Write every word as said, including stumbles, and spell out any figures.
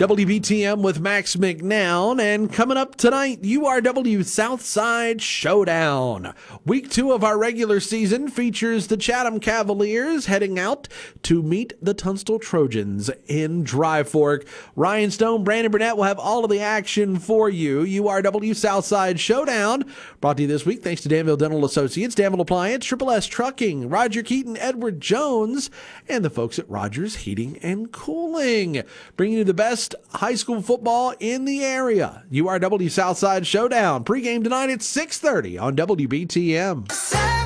W B T M with Max McNown, and coming up tonight, U R W Southside Showdown. Week two of our regular season features the Chatham Cavaliers heading out to meet the Tunstall Trojans in Dry Fork. Ryan Stone, Brandon Burnett will have all of the action for you. U R W Southside Showdown brought to you this week thanks to Danville Dental Associates, Danville Appliance, Triple S Trucking, Roger Keaton, Edward Jones, and the folks at Rogers Heating and Cooling. Bringing you the best high school football in the area. U R W Southside Showdown. Pregame tonight at six thirty on W B T M.